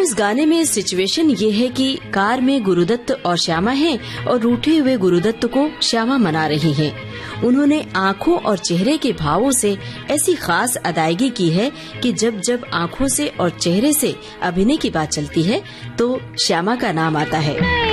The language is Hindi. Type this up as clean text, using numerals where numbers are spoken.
इस गाने में सिचुएशन ये है कि कार में गुरुदत्त और श्यामा हैं और रूठे हुए गुरुदत्त को श्यामा मना रही हैं। उन्होंने आँखों और चेहरे के भावों से ऐसी खास अदायगी की है कि जब जब आँखों से और चेहरे से अभिनय की बात चलती है तो श्यामा का नाम आता है।